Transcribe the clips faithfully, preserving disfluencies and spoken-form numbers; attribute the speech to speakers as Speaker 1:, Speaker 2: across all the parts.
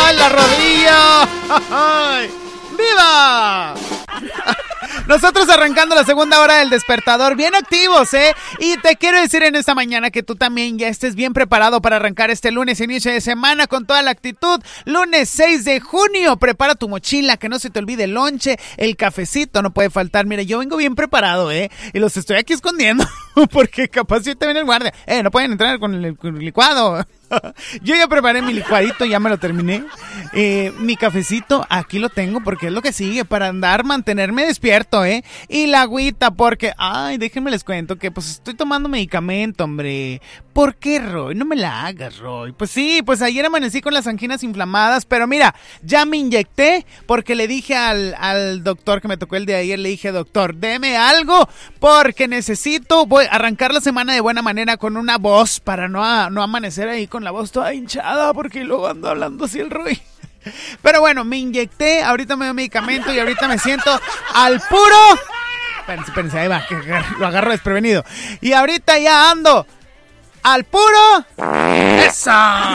Speaker 1: ¡Ay, la rodilla! ¡Ay! ¡Viva! Nosotros arrancando la segunda hora del despertador, bien activos, ¿eh? Y te quiero decir en esta mañana que tú también ya estés bien preparado para arrancar este lunes, inicio de semana, con toda la actitud. Lunes seis de junio, prepara tu mochila, que no se te olvide el lonche, el cafecito, no puede faltar. Mira, yo vengo bien preparado, ¿eh? Y los estoy aquí escondiendo, porque capaz si te viene el guardia. Eh, no pueden entrar con el, con el licuado. Yo ya preparé mi licuadito, ya me lo terminé. eh, Mi cafecito, aquí lo tengo porque es lo que sigue para andar, mantenerme despierto, ¿eh? Y la agüita porque, ay, déjenme les cuento que pues estoy tomando medicamento, hombre. ¿Por qué, Roy? No me la hagas, Roy. Pues sí, pues ayer amanecí con las anginas inflamadas, pero mira, ya me inyecté porque le dije al, al doctor que me tocó el de ayer, le dije, doctor, deme algo porque necesito voy a arrancar la semana de buena manera con una voz para no, no amanecer ahí con la voz toda hinchada porque luego ando hablando así el Roy. Pero bueno, me inyecté, ahorita me doy medicamento y ahorita me siento al puro... Espérense, espérense, ahí va, que lo agarro desprevenido. Y ahorita ya ando al puro... ¡Eso!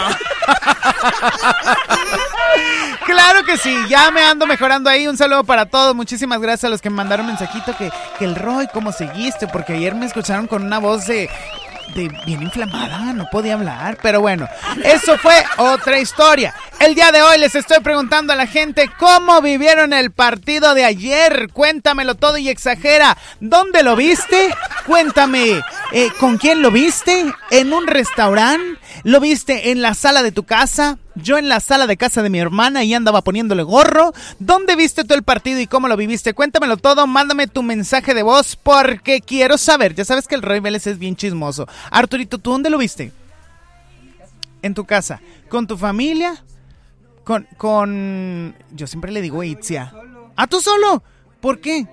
Speaker 1: Claro que sí, ya me ando mejorando ahí. Un saludo para todos, muchísimas gracias a los que me mandaron mensajito que, que el Roy, ¿cómo seguiste? Porque ayer me escucharon con una voz de... De bien inflamada, no podía hablar, pero bueno, eso fue otra historia. El día de hoy les estoy preguntando a la gente cómo vivieron el partido de ayer. Cuéntamelo todo y exagera. ¿Dónde lo viste? Cuéntame, eh, ¿con quién lo viste? ¿En un restaurante? ¿Lo viste en la sala de tu casa? Yo en la sala de casa de mi hermana y andaba poniéndole gorro. ¿Dónde viste tú el partido y cómo lo viviste? Cuéntamelo todo, mándame tu mensaje de voz porque quiero saber. Ya sabes que el Roy Vélez es bien chismoso. Arturito, ¿tú dónde lo viste? En tu casa. ¿Con tu familia? Con... con... Yo siempre le digo Itzia. ¿Ah, tú solo? ¿Por qué?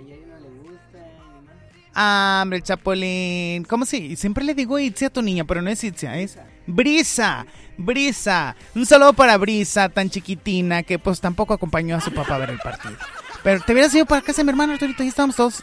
Speaker 1: Ah, hombre, el Chapulín. ¿Cómo se? Siempre le digo Itzia a tu niña, pero no es Itzia, es Brisa. Brisa. Un saludo para Brisa, tan chiquitina, que pues tampoco acompañó a su papá a ver el partido. Pero te hubieras ido para casa de mi hermano, Arturito, ahí estábamos todos.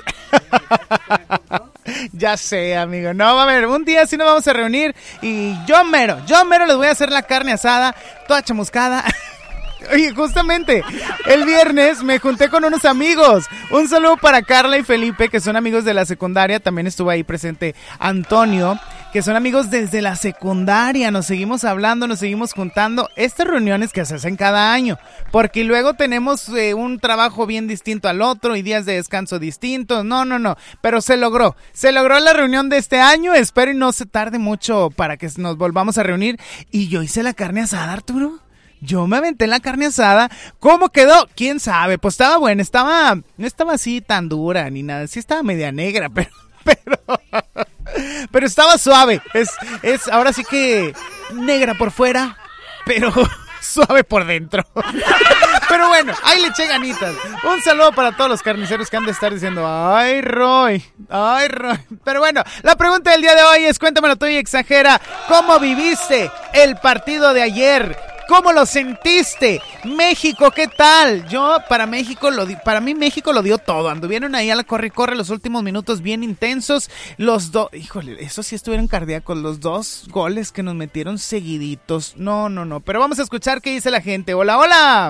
Speaker 1: Ya sé, amigo. No, va a ver, un día sí nos vamos a reunir y yo mero, yo mero les voy a hacer la carne asada, toda chamuscada. Oye, justamente, el viernes me junté con unos amigos. Un saludo para Carla y Felipe, que son amigos de la secundaria. También estuvo ahí presente Antonio, que son amigos desde la secundaria. Nos seguimos hablando, nos seguimos juntando. Estas reuniones que se hacen cada año, porque luego tenemos eh, un trabajo bien distinto al otro y días de descanso distintos. No, no, no, pero se logró. Se logró la reunión de este año. Espero y no se tarde mucho para que nos volvamos a reunir. Y yo hice la carne asada, Arturo. Yo me aventé la carne asada. ¿Cómo quedó? ¿Quién sabe? Pues estaba buena, estaba... No estaba así tan dura ni nada. Sí estaba media negra, pero... Pero... Pero estaba suave. Es, es ahora sí que... Negra por fuera, pero... Suave por dentro. Pero bueno, ahí le eché ganitas. Un saludo para todos los carniceros que han de estar diciendo: ay, Roy, ay, Roy. Pero bueno, la pregunta del día de hoy es: cuéntamelo tú y exagera. ¿Cómo viviste el partido de ayer? ¿Cómo lo sentiste? México, ¿qué tal? Yo, para México, lo di- para mí México lo dio todo. Anduvieron ahí a la corre y corre los últimos minutos bien intensos. Los dos, híjole, eso sí estuvieron cardíacos. Los dos goles que nos metieron seguiditos. No, no, no. Pero vamos a escuchar qué dice la gente. Hola, hola.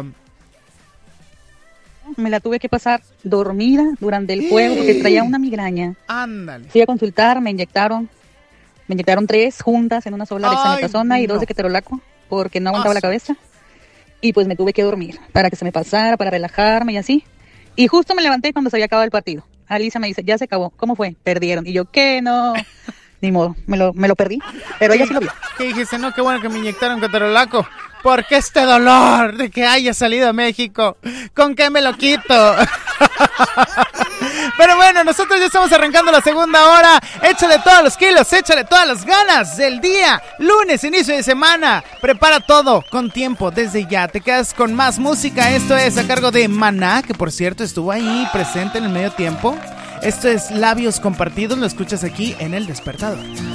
Speaker 2: Me la tuve que pasar dormida durante el juego porque traía una migraña.
Speaker 1: Ándale.
Speaker 2: Fui a consultar, me inyectaron. Me inyectaron tres juntas en una sola, dexametasona y dos
Speaker 1: no.
Speaker 2: de ketorolaco, porque no aguantaba
Speaker 1: Ah,
Speaker 2: la cabeza. Y pues me tuve que dormir para que se me pasara, para relajarme y así. Y justo me levanté cuando se había acabado el partido. Alicia me dice: ya se acabó. ¿Cómo fue? Perdieron. Y yo, ¿qué? No. Ni modo, me lo, me lo perdí. Pero ella sí lo vio.
Speaker 1: ¿Qué dijiste? No, qué bueno que me inyectaron ketorolaco. ¿Por qué este dolor de que haya salido a México? ¿Con qué me lo quito? Pero bueno, nosotros ya estamos arrancando la segunda hora. Échale todos los kilos, échale todas las ganas del día. Lunes, inicio de semana. Prepara todo con tiempo desde ya. Te quedas con más música. Esto es a cargo de Maná, que por cierto estuvo ahí presente en el medio tiempo. Esto es Labios Compartidos. Lo escuchas aquí en El Despertador.